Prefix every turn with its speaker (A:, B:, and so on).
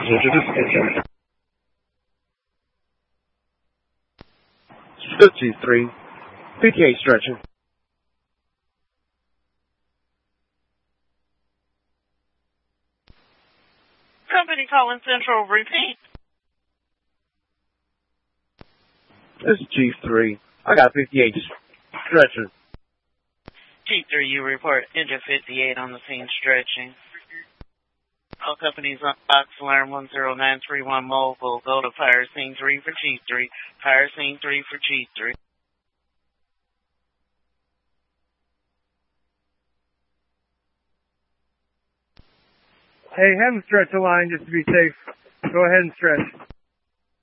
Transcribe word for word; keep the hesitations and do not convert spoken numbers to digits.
A: G three, fifty-eight stretching.
B: Company calling Central, repeat.
A: This is G three. I got fifty-eight stretching.
B: G three, you report engine fifty-eight on the scene stretching. All companies on box alarm one zero nine three one mobile. Go to fire scene three for G three. Fire scene three for G three.
C: Hey, have them stretch the line just to be safe. Go ahead and stretch.